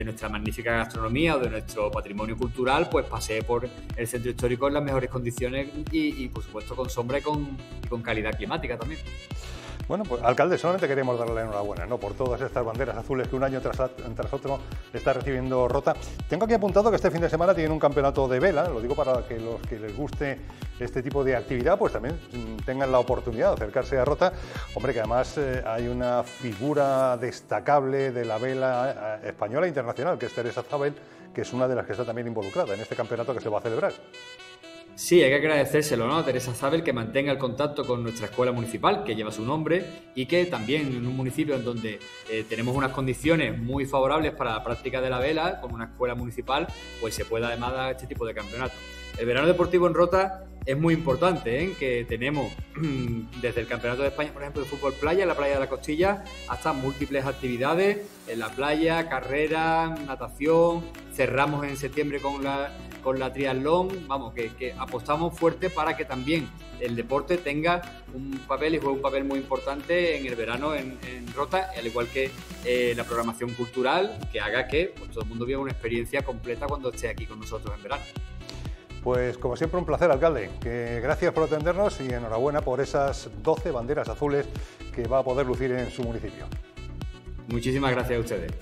nuestra magnífica gastronomía o de nuestro patrimonio cultural, pues pasee por el centro histórico en las mejores condiciones y por supuesto con sombra y con calidad climática también. Bueno, pues alcalde, solamente queremos darle la enhorabuena, ¿no?, por todas estas banderas azules que un año tras otro está recibiendo Rota. Tengo aquí apuntado que este fin de semana tienen un campeonato de vela, lo digo para que los que les guste este tipo de actividad, pues también tengan la oportunidad de acercarse a Rota. Hombre, que además hay una figura destacable de la vela española e internacional, que es Teresa Zabel, que es una de las que está también involucrada en este campeonato que se va a celebrar. Sí, hay que agradecérselo, ¿no?, a Teresa Zabel, que mantenga el contacto con nuestra escuela municipal, que lleva su nombre, y que también en un municipio en donde tenemos unas condiciones muy favorables para la práctica de la vela, con una escuela municipal, pues se pueda además dar este tipo de campeonato. El verano deportivo en Rota es muy importante, que tenemos desde el Campeonato de España, por ejemplo, de fútbol playa, en la playa de la Costilla, hasta múltiples actividades en la playa, carreras, natación. Cerramos en septiembre con la triatlón. Vamos, que apostamos fuerte para que también el deporte tenga un papel y juegue un papel muy importante en el verano en Rota, al igual que la programación cultural, que haga que pues, todo el mundo viva una experiencia completa cuando esté aquí con nosotros en verano. Pues como siempre un placer, alcalde, que gracias por atendernos y enhorabuena por esas 12 banderas azules que va a poder lucir en su municipio. Muchísimas gracias a ustedes.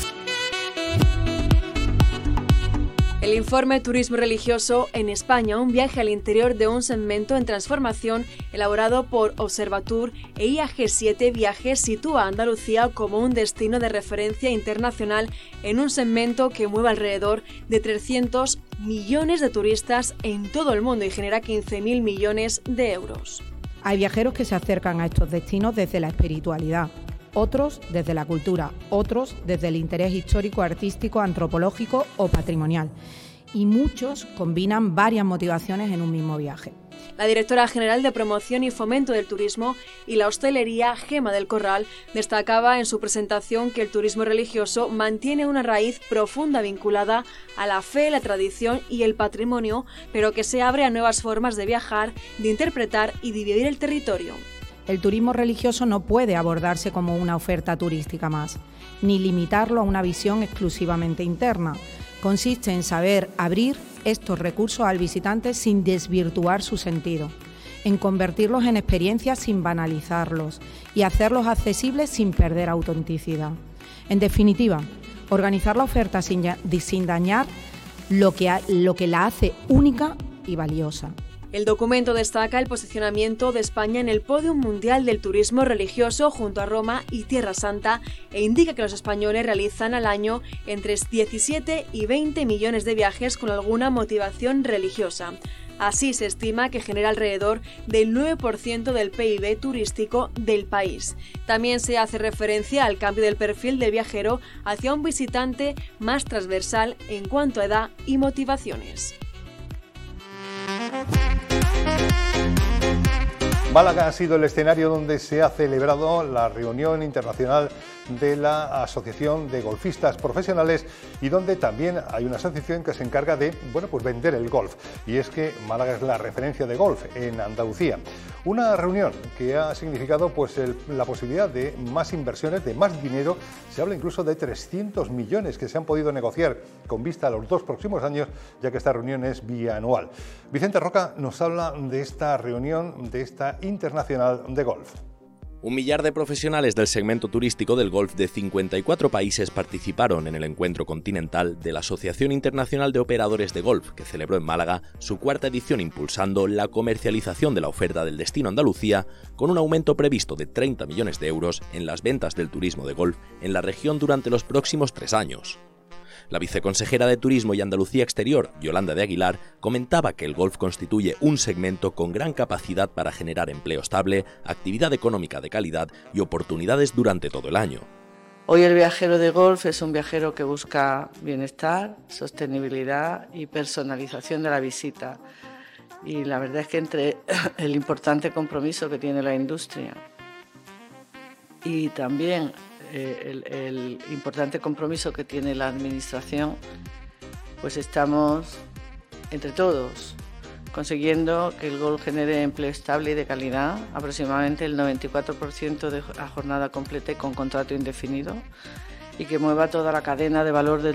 El informe Turismo Religioso en España, un viaje al interior de un segmento en transformación, elaborado por Observatur e IAG7 Viajes, sitúa a Andalucía como un destino de referencia internacional en un segmento que mueve alrededor de 300 millones de turistas en todo el mundo y genera 15.000 millones de euros. Hay viajeros que se acercan a estos destinos desde la espiritualidad, otros desde la cultura, otros desde el interés histórico, artístico, antropológico o patrimonial. Y muchos combinan varias motivaciones en un mismo viaje. La directora general de Promoción y Fomento del Turismo y la Hostelería, Gemma del Corral, destacaba en su presentación que el turismo religioso mantiene una raíz profunda vinculada a la fe, la tradición y el patrimonio, pero que se abre a nuevas formas de viajar, de interpretar y de vivir el territorio. El turismo religioso no puede abordarse como una oferta turística más, ni limitarlo a una visión exclusivamente interna. Consiste en saber abrir estos recursos al visitante sin desvirtuar su sentido, en convertirlos en experiencias sin banalizarlos y hacerlos accesibles sin perder autenticidad. En definitiva, organizar la oferta sin dañar lo que la hace única y valiosa. El documento destaca el posicionamiento de España en el podio mundial del turismo religioso junto a Roma y Tierra Santa e indica que los españoles realizan al año entre 17 y 20 millones de viajes con alguna motivación religiosa. Así se estima que genera alrededor del 9% del PIB turístico del país. También se hace referencia al cambio del perfil del viajero hacia un visitante más transversal en cuanto a edad y motivaciones. Málaga ha sido el escenario donde se ha celebrado la reunión internacional de la Asociación de Golfistas Profesionales y donde también hay una asociación que se encarga de vender el golf. Y es que Málaga es la referencia de golf en Andalucía. Una reunión que ha significado la posibilidad de más inversiones, de más dinero. Se habla incluso de 300 millones que se han podido negociar con vista a los 2 próximos años, ya que esta reunión es bianual. Vicente Roca nos habla de esta reunión, de esta internacional de golf. 1 millar de profesionales del segmento turístico del golf de 54 países participaron en el encuentro continental de la Asociación Internacional de Operadores de Golf, que celebró en Málaga su 4ª edición impulsando la comercialización de la oferta del destino Andalucía, con un aumento previsto de 30 millones de euros en las ventas del turismo de golf en la región durante los próximos 3 años. La viceconsejera de Turismo y Andalucía Exterior, Yolanda de Aguilar, comentaba que el golf constituye un segmento con gran capacidad para generar empleo estable, actividad económica de calidad y oportunidades durante todo el año. Hoy el viajero de golf es un viajero que busca bienestar, sostenibilidad y personalización de la visita. Y la verdad es que entre el importante compromiso que tiene la industria y también el importante compromiso que tiene la administración, pues estamos entre todos consiguiendo que el golf genere empleo estable y de calidad, aproximadamente el 94% de la jornada completa y con contrato indefinido, y que mueva toda la cadena de valor del